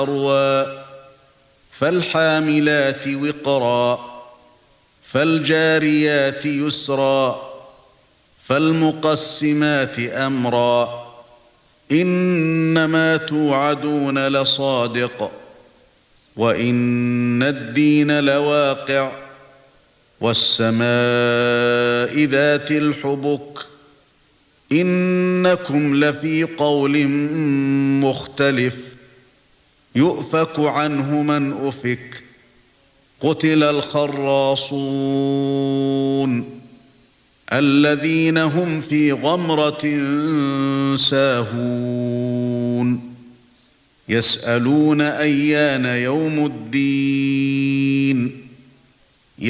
فالحاملات وقرا فالجاريات يسرا فالمقسمات أمرا إنما توعدون لصادق وإن الدين لواقع والسماء ذات الحبك إنكم لفي قول مختلف يؤفك عنه من أفك قتل الخراصون الذين هم في غمرة ساهون يسألون أيان يوم الدين